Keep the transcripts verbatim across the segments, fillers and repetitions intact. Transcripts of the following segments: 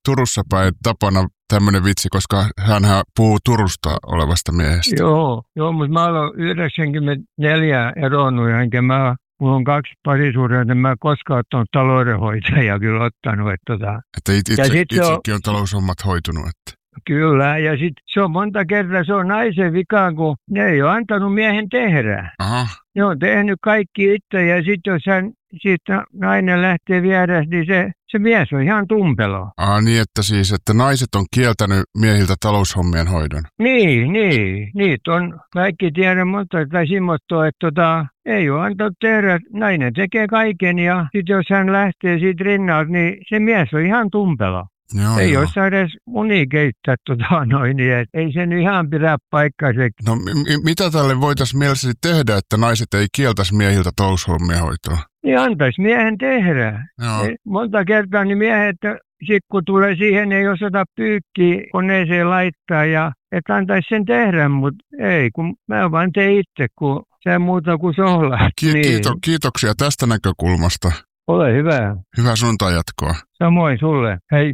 Turussa päin tapana tämmöinen vitsi, koska hänhän puhuu Turusta olevasta miehestä. Joo, joo, mutta mä olen yhdeksänkymmentäneljä eronnut, enkä mä, mulla on kaksi parisuhdetta, en mä koskaan ottanut taloudenhoitajaa kyllä ottanut. Että tota. Että it, itse, itsekin on, on taloushommat hoitunut. Että. Kyllä, ja sitten se on monta kertaa, se on naisen vika, kun ne ei ole antanut miehen tehdä. Aha. Ne on tehnyt kaikki itse, ja sitten jos hän, sit nainen lähtee vieräs, niin se, se mies on ihan tumpelo. Ah, niin, että siis, että naiset on kieltänyt miehiltä taloushommien hoidon. Niin, niin. Niitä on kaikki tiedä, mutta tai simmottua, että tota, ei ole antanut tehdä. Nainen tekee kaiken, ja sitten jos hän lähtee siitä rinnalta, niin se mies on ihan tumpelo. Joo, ei joo. osaa edes unia keittää tota noin, niin et ei sen nyt ihan pidä paikkaansa. No m- mitä tälle voitaisiin mielessäni tehdä, että naiset ei kieltäisi miehiltä taloushommien hoitoa? Niin antaisi miehen tehdä. Joo. Monta kertaa niin miehet, sit kun tulee siihen, ei osata pyykkiä koneeseen laittaa ja että antaisi sen tehdä, mutta ei, kun mä vaan teen itse, kun se muuta kuin sohlaa. Ki- niin. kiito- kiitoksia tästä näkökulmasta. Ole hyvä. Hyvää sunnuntai jatkoa. Samoin sulle. Hei.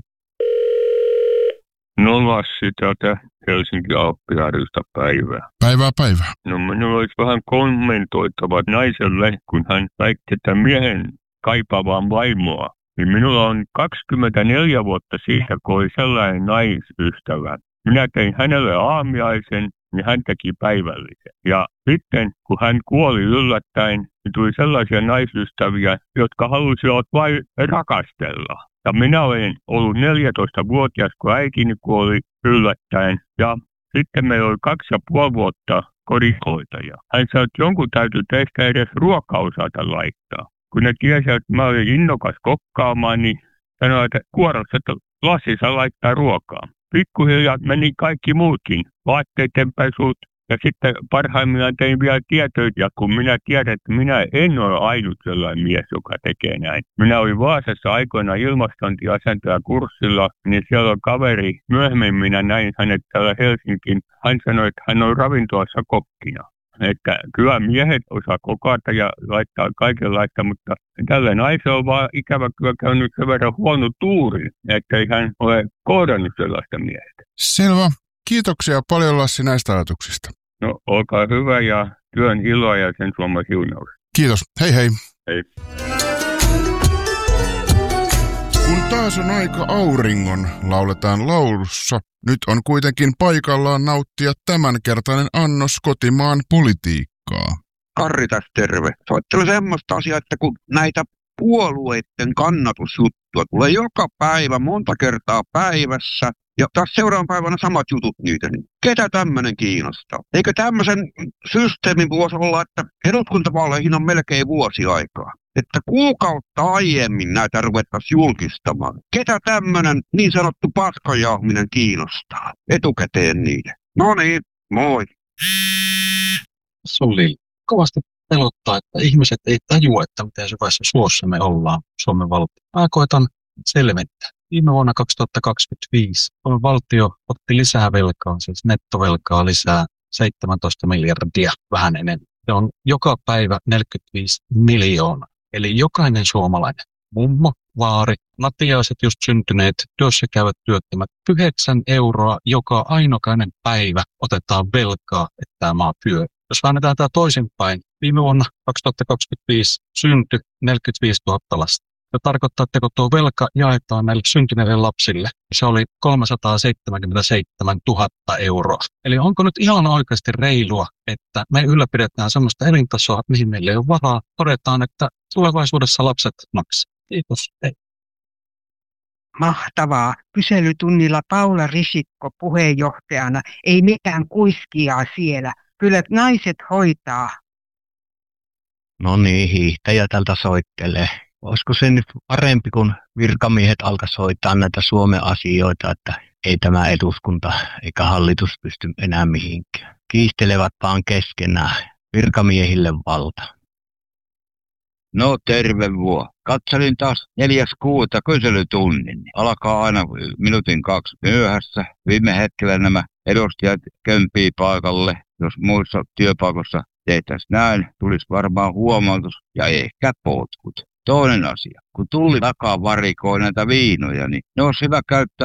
No Lassi tätä Helsingin Alppiharjusta päivää. Päivää päivää. No minulla olisi vähän kommentoitava naiselle, kun hän väitti, että miehen kaipaavan vaimoa. Niin minulla on kaksikymmentäneljä vuotta siitä, kun oli sellainen naisystävä. Minä tein hänelle aamiaisen, niin hän teki päivällisen. Ja sitten, kun hän kuoli yllättäen, niin tuli sellaisia naisystäviä, jotka halusivat vain rakastella. Ja minä olen ollut neljätoistavuotias, kun äitini kuoli yllättäen. Ja sitten meillä oli kaksi ja puoli vuotta kodinhoitaja. Hän sanoi, että jonkun täytyy teistä edes ruokaa osata laittaa. Kun ne tiesivät, että mä olin innokas kokkaamaan, niin sanoi, että kuorossa, että Lassi saa laittaa ruokaa. Pikkuhiljaa meni kaikki muutkin, vaatteiden pesut. Ja sitten parhaimmillaan tein vielä tietoja, kun minä tiedän, että minä en ole ainut sellainen mies, joka tekee näin. Minä olin Vaasassa aikoina ilmastointiasentoja kurssilla, niin siellä on kaveri. Myöhemmin minä näin hänet täällä Helsinkiin. Hän sanoi, että hän on ravintolassa kokkina. Että kyllä miehet osaa kokata ja laittaa kaikenlaista, mutta tällä naisella on vaan ikävä kyllä käynyt sen verran huono tuuri, että ei hän ole kohdannut sellaista miestä. Selvä. Kiitoksia paljon Lassi näistä ajatuksista. No, olkaa hyvä ja työn iloa ja sen Suomen siunaus. Kiitos. Hei hei. Hei. Kun taas on aika auringon, lauletaan laulussa. Nyt on kuitenkin paikallaan nauttia tämänkertainen annos kotimaan politiikkaa. Karri tässä terve. Soittelen semmoista asiaa, että kun näitä puolueiden kannatusjuttua tulee joka päivä, monta kertaa päivässä, ja taas seuraavan päivänä samat jutut niitä, niin ketä tämmöinen kiinnostaa? Eikö tämmöisen systeemin voisi olla, että eduskuntavaaleihin on melkein vuosi aikaa? Että kuukautta aiemmin näitä ruvettaisiin julkistamaan. Ketä tämmöinen niin sanottu paskajahminen kiinnostaa? Etukäteen niitä. No niin, moi. Se oli kovasti pelottaa, että ihmiset ei tajua, että miten syvässä suossa me ollaan Suomen valtio. Mä koitan selventää. Viime vuonna kaksituhattakaksikymmentäviisi Suomen valtio otti lisää velkaa, siis nettovelkaa lisää seitsemäntoista miljardia, vähän enemmän. Se on joka päivä neljäkymmentäviisi miljoonaa. Eli jokainen suomalainen, mummo, vaari, natiaiset just syntyneet, työssä käyvät työttömät, yhdeksän euroa joka ainokainen päivä otetaan velkaa, että tämä maa pyörii. Jos väännetään tämä toisinpäin, viime vuonna kaksituhattakaksikymmentäviisi syntyi neljäkymmentäviisituhatta lasta. Se tarkoittaa, että kun tuo velka jaetaan näille syntyneille lapsille, se oli kolmesataaseitsemänkymmentäseitsemäntuhatta euroa. Eli onko nyt ihan oikeasti reilua, että me ylläpidetään sellaista elintasoa, mihin meillä ei ole varaa. Todetaan, että tulevaisuudessa lapset maksaa. Kiitos. Hei. Mahtavaa. Kyselytunnilla Paula Risikko puheenjohtajana. Ei mitään kuiskia siellä. Kyllä naiset hoitaa. No niin, hiihtäjä tältä soittelee. Olisiko se nyt parempi, kun virkamiehet alkaisi hoitaa näitä Suomen asioita, että ei tämä eduskunta eikä hallitus pysty enää mihinkään. Kiistelevät vaan keskenään. Virkamiehille valta. No terve vuo. Katselin taas neljäs kuuta kyselytunnin. Alkaa aina minuutin kaksi myöhässä. Viime hetkellä nämä edustajat kömpii paikalle. Jos muissa työpaikoissa tehtäisiin näin, tulisi varmaan huomautus ja ehkä potkut. Toinen asia, kun tulli takaa varikoi näitä viinoja, niin ne olisi hyvä käyttää